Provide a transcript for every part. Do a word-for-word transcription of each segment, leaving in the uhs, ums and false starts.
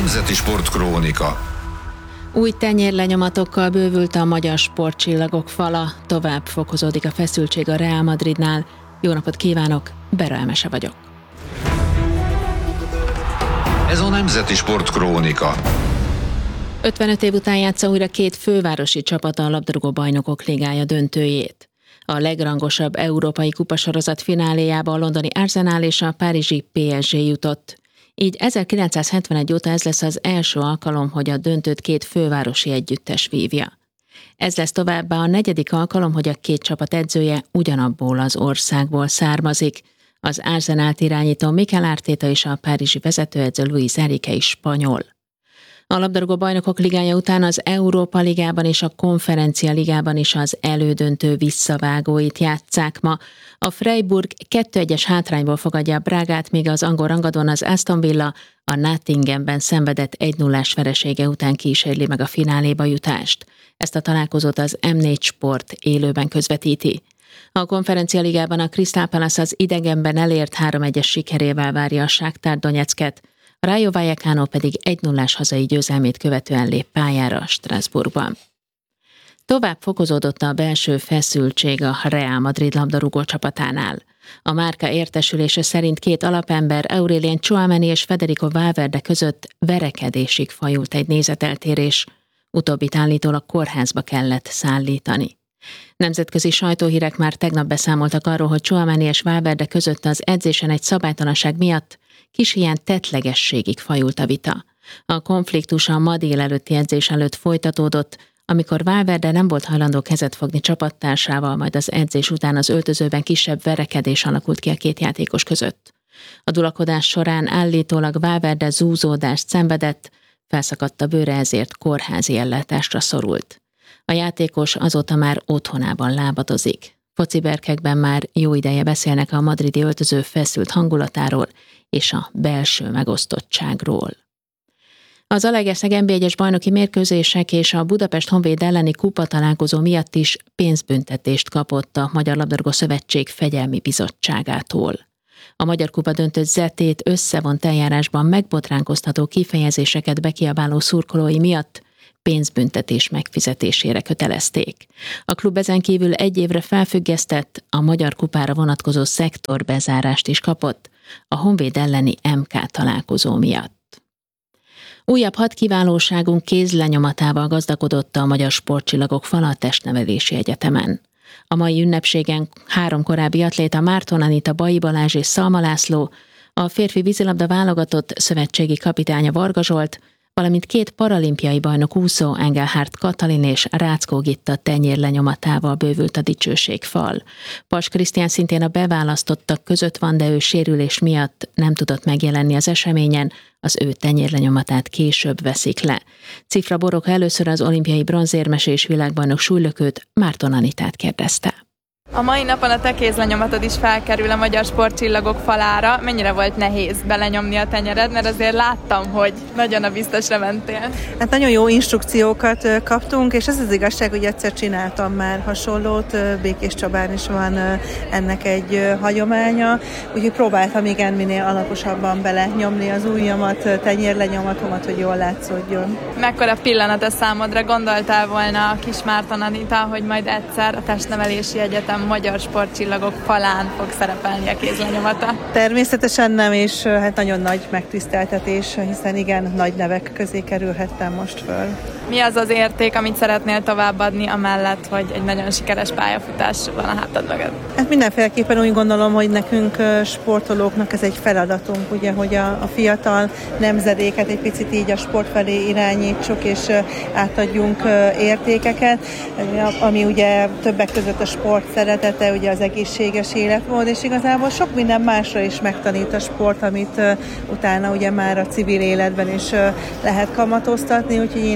Nemzeti Sportkrónika. Új tenyérlenyomatokkal bővült a magyar sportcsillagok fala, tovább fokozódik a feszültség a Real Madridnál. Jó napot kívánok, Bera Emese vagyok. Ez a Nemzeti Sportkrónika. ötvenöt év után játsza újra két fővárosi csapata a labdarúgó bajnokok ligája döntőjét. A legrangosabb európai kupasorozat fináléjába a londoni Arsenal és a párizsi pé es gé jutott. Így ezerkilencszázhetvenegy óta ez lesz az első alkalom, hogy a döntőt két fővárosi együttes vívja. Ez lesz továbbá a negyedik alkalom, hogy a két csapat edzője ugyanabból az országból származik. Az Arsenált irányító Mikel Arteta és a párizsi vezetőedző Luis Enrique is spanyol. A labdarúgó bajnokok ligája után az Európa ligában és a Konferencia ligában is az elődöntő visszavágóit játsszák ma. A Freiburg kettő egyes hátrányból fogadja a Brágát, míg az angol rangadón az Aston Villa a Nottinghamben szenvedett egy nullás veresége után kísérli meg a fináléba jutást. Ezt a találkozót az em négy Sport élőben közvetíti. A Konferencia ligában a Crystal Palace az idegenben elért három egyes sikerével várja a Shakhtar Donyecket, a Rayo Vallecano pedig egy nullás hazai győzelmét követően lép pályára Strasbourgban. Tovább fokozódott a belső feszültség a Real Madrid labdarúgó csapatánál. A márka értesülése szerint két alapember, Aurélien Tchouaméni és Federico Valverde között verekedésig fajult egy nézeteltérés. Utóbbit állítólag kórházba kellett szállítani. Nemzetközi sajtóhírek már tegnap beszámoltak arról, hogy Tchouaméni és Valverde között az edzésen egy szabálytalanság miatt kis ilyen tettlegességig fajult a vita. A konfliktus a ma délelőtti edzés előtt folytatódott, amikor Valverde nem volt hajlandó kezet fogni csapattársával, majd az edzés után az öltözőben kisebb verekedés alakult ki a két játékos között. A dulakodás során állítólag Valverde zúzódást szenvedett, felszakadt a bőre, ezért kórházi ellátásra szorult. A játékos azóta már otthonában lábadozik. Fociberkekben már jó ideje beszélnek a madridi öltöző feszült hangulatáról és a belső megosztottságról. Az Zalaegerszeg en bé egyes bajnoki mérkőzések és a Budapest Honvéd elleni kupa találkozó miatt is pénzbüntetést kapott a Magyar Labdarúgó Szövetség Fegyelmi Bizottságától. A Magyar Kupa döntő zetét összevont eljárásban megbotránkoztató kifejezéseket bekiabáló szurkolói miatt pénzbüntetés megfizetésére kötelezték. A klub ezen kívül egy évre felfüggesztett, a Magyar Kupára vonatkozó szektorbezárást is kapott a Honvéd elleni em ká találkozó miatt. Újabb hat kiválóságunk kézlenyomatával gazdagodott a Magyar Sportcsillagok fala a Testnevelési Egyetemen. A mai ünnepségen három korábbi atléta, Márton Anita, Bai Balázs és Szalma László, a férfi vízilabda válogatott szövetségi kapitánya Varga Zsolt, valamint két paralimpiai bajnok úszó, Engelhardt Katalin és Ráckó Gitta tenyérlenyomatával bővült a dicsőségfal. Paks Krisztián szintén a beválasztottak között van, de ő sérülés miatt nem tudott megjelenni az eseményen, az ő tenyérlenyomatát később veszik le. Cifra Boroka először az olimpiai bronzérmes és világbajnok súlylökőt, Márton Anitát kérdezte. A mai napon a te kézlenyomatod is felkerül a Magyar Sportcsillagok falára. Mennyire volt nehéz belenyomni a tenyered, mert azért láttam, hogy nagyon a biztosra mentél. Hát nagyon jó instrukciókat kaptunk, és ez az igazság, hogy egyszer csináltam már hasonlót, Békés Csabán is van ennek egy hagyománya, úgyhogy próbáltam igen minél alaposabban belenyomni az ujjamat, tenyérlenyomatomat, hogy jól látszódjon. Mekkora pillanat a számodra? Gondoltál volna a kis Márton Anita, hogy majd egyszer a Testnevelési Egyetem Magyar Sportcsillagok falán fog szerepelni a kézlenyomata? Természetesen nem, és hát nagyon nagy megtiszteltetés, hiszen igen, nagy nevek közé kerülhettem most föl. Mi az az érték, amit szeretnél továbbadni, amellett, hogy egy nagyon sikeres pályafutás van a hátad mögött? Hát mindenféleképpen úgy gondolom, hogy nekünk sportolóknak ez egy feladatunk, ugye, hogy a, a fiatal nemzedéket egy picit így a sport felé irányítsuk, és átadjunk értékeket, ami ugye többek között a sport szeretete, ugye az egészséges életmód, és igazából sok minden másra is megtanít a sport, amit utána ugye már a civil életben is lehet kamatoztatni, úgyhogy én mindig azt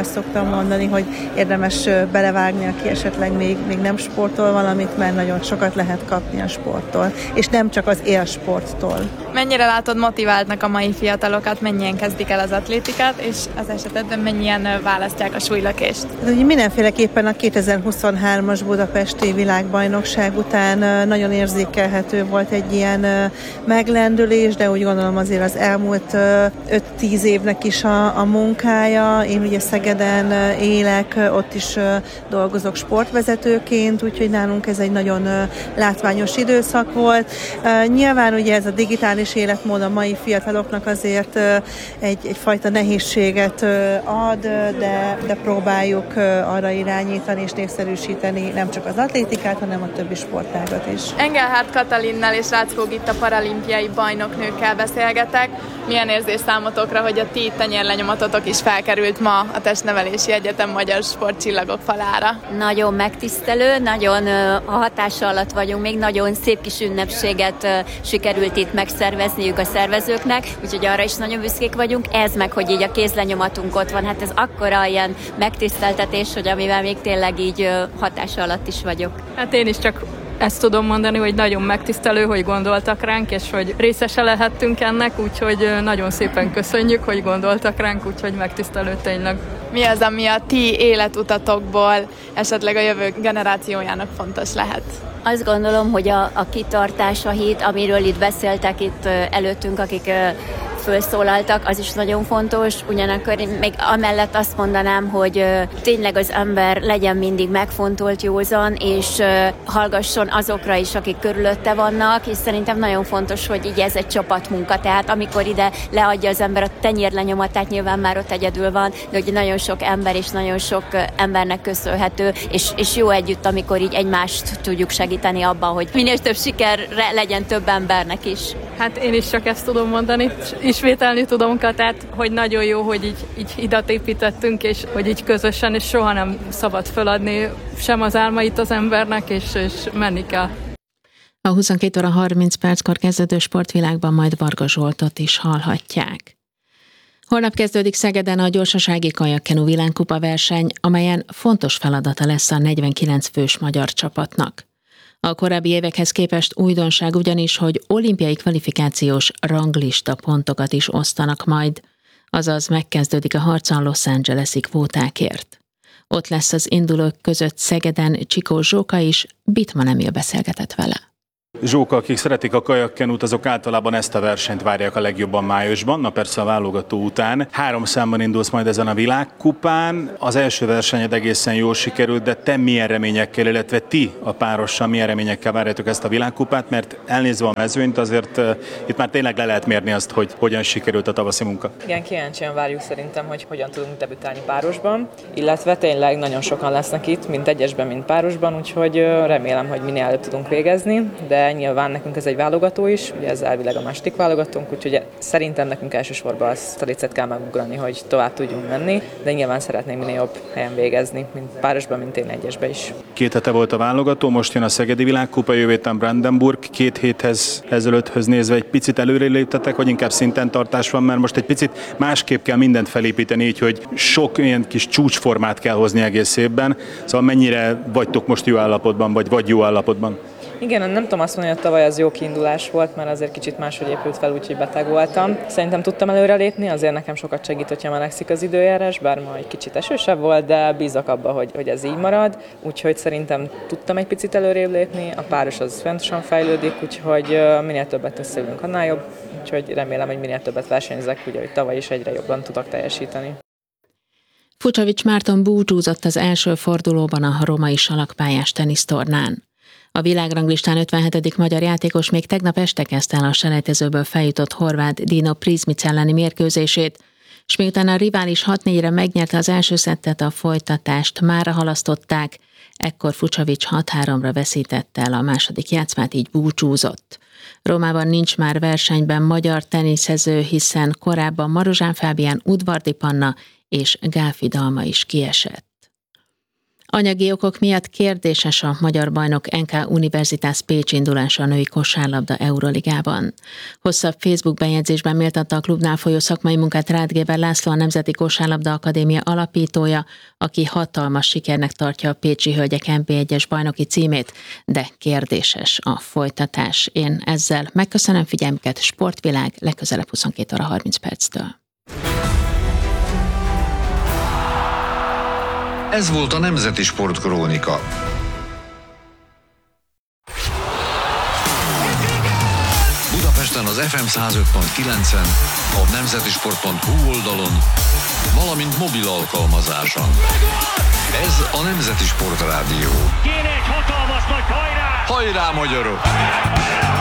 azt szoktam mondani, hogy érdemes belevágni, aki esetleg még, még nem sportol valamit, mert nagyon sokat lehet kapni a sporttól, és nem csak az élsporttól. Mennyire látod motiváltnak a mai fiatalokat, mennyien kezdik el az atlétikát, és az esetedben mennyien választják a súlylökést? Ugye mindenféleképpen a kétezer-huszonhármas budapesti világbajnokság után nagyon érzékelhető volt egy ilyen meglendülés, de úgy gondolom azért az elmúlt öt-tíz évnek is a, a munkája. Én ugye Szegeden élek, ott is dolgozok sportvezetőként, úgyhogy nálunk ez egy nagyon látványos időszak volt. Nyilván ugye ez a digitális életmód a mai fiataloknak azért egy, egyfajta nehézséget ad, de, de próbáljuk arra irányítani és népszerűsíteni nem csak az atlétikát, hanem a többi sportágat is. Engelhardt Katalinnal és Ráckó Gitta paralimpiai bajnoknőkkel beszélgetek. Milyen érzés számotokra, hogy a ti tenyérlenyomatotok is felkerült ma a Testnevelési Egyetem Magyar Sportcsillagok falára? Nagyon megtisztelő, nagyon a hatása alatt vagyunk, még nagyon szép kis ünnepséget sikerült itt megszervezniük a szervezőknek, úgyhogy arra is nagyon büszkék vagyunk. Ez meg, hogy így a kézlenyomatunk ott van, hát ez akkora ilyen megtiszteltetés, hogy amivel még tényleg így hatása alatt is vagyok. Hát én is csak ezt tudom mondani, hogy nagyon megtisztelő, hogy gondoltak ránk, és hogy részese lehettünk ennek, úgyhogy nagyon szépen köszönjük, hogy gondoltak ránk, úgyhogy megtisztelő tényleg. Mi az, ami a ti életutatokból esetleg a jövő generációjának fontos lehet? Azt gondolom, hogy a, a kitartás, a hit, amiről itt beszéltek itt előttünk, akik felszólaltak, az is nagyon fontos, ugyanakkor még amellett azt mondanám, hogy tényleg az ember legyen mindig megfontolt, józan, és hallgasson azokra is, akik körülötte vannak, és szerintem nagyon fontos, hogy így ez egy csapatmunka, tehát amikor ide leadja az ember a tenyérlenyomatát, nyilván már ott egyedül van, de hogy nagyon sok ember és nagyon sok embernek köszönhető, és, és jó együtt, amikor így egymást tudjuk segíteni abban, hogy minél több sikerre legyen több embernek is. Hát én is csak ezt tudom mondani, ismételni tudom, tehát hogy nagyon jó, hogy így, így hidat építettünk, és hogy így közösen, és soha nem szabad feladni sem az álmait az embernek, és, és menni kell. A huszonkét óra harminc perckor kezdődő Sportvilágban majd Varga Zsoltot is hallhatják. Holnap kezdődik Szegeden a gyorsasági kajakkenu világkupa verseny, amelyen fontos feladata lesz a negyvenkilenc fős magyar csapatnak. A korábbi évekhez képest újdonság ugyanis, hogy olimpiai kvalifikációs ranglista pontokat is osztanak majd, azaz megkezdődik a harc a Los Angeles-i kvótákért. Ott lesz az indulók között Szegeden Csikó Zsóka is, Bitman Emil beszélgetett vele. Zsóka, akik szeretik a kajakkenút, azok általában ezt a versenyt várják a legjobban májusban, na persze a válogató után. Három számban indulsz majd ezen a világkupán. Az első versenyed egészen jól sikerült, de te milyen reményekkel, illetve ti a párossal milyen reményekkel várjátok ezt a világkupát, mert elnézve a mezőnyt, azért uh, itt már tényleg le lehet mérni azt, hogy hogyan sikerült a tavaszi munka. Igen, kíváncsian várjuk szerintem, hogy hogyan tudunk debütálni párosban, illetve tényleg nagyon sokan lesznek itt, mint egyesben, mint párosban, úgyhogy uh, remélem, hogy minél előbb tudunk végezni, de nyilván nekünk ez egy válogató is, ugye ez elvileg a második válogatónk, úgyhogy szerintem nekünk elsősorban azt a lécet kell megugrani, hogy tovább tudjunk menni, de nyilván szeretnénk minél jobb helyen végezni, mint párosban, mint én egyesben is. Két hete volt a válogató, most jön a Szegedi Világkupa, jövő héten Brandenburg. Két héthez ezelőtthöz nézve egy picit előre léptetek, vagy inkább szinten tartás van, mert most egy picit másképp kell mindent felépíteni, így hogy sok ilyen kis csúcsformát kell hozni egész évben. Szóval mennyire vagytok most jó állapotban, vagy vagy jó állapotban? Igen, nem tudom azt mondani, hogy tavaly az jó kiindulás volt, mert azért kicsit máshogy épült fel, úgyhogy beteg voltam. Szerintem tudtam előrelépni, azért nekem sokat segít, hogyha melegszik az időjárás, bár ma egy kicsit esősebb volt, de bízok abba, hogy, hogy ez így marad. Úgyhogy szerintem tudtam egy picit előrébb lépni, a páros az fontosan fejlődik, úgyhogy minél többet összeülünk, annál jobb. Úgyhogy remélem, hogy minél többet versenyzek, ugye, hogy tavaly is egyre jobban tudok teljesíteni. Fucsovics Márton búcsúzott az első fordulóban a római salakpályás tenisztornán. A világranglistán ötvenhetedik magyar játékos még tegnap este kezdte el a selejtezőből feljutott horvát Dino Prizmic elleni mérkőzését, és miután a rivális hat négyre megnyerte az első szettet, a folytatást mára halasztották, ekkor Fucsovics hat háromra veszítette el a második játszmát, így búcsúzott. Rómában nincs már versenyben magyar teniszező, hiszen korábban Marozsán Fábián, Udvardi Panna és Gálfi Dalma is kiesett. Anyagi okok miatt kérdéses a magyar bajnok en ká Universitas Pécs indulása a női kosárlabda Euroligában. Hosszabb Facebook bejegyzésben méltatta a klubnál folyó szakmai munkát Rádgéber László, a Nemzeti Kosárlabda Akadémia alapítója, aki hatalmas sikernek tartja a pécsi hölgyek en bé egyes bajnoki címét, de kérdéses a folytatás. Én ezzel megköszönöm figyelmüket, Sportvilág legközelebb huszonkét óra harminc perctől. Ez volt a Nemzeti Sportkrónika. Budapesten az ef em száz öt pont kilencen, a nemzetisport pont hu oldalon, valamint mobil alkalmazáson. Ez a Nemzeti Sportrádió. Kéne egy hatalmas nagy hajrá! Hajrá, magyarok!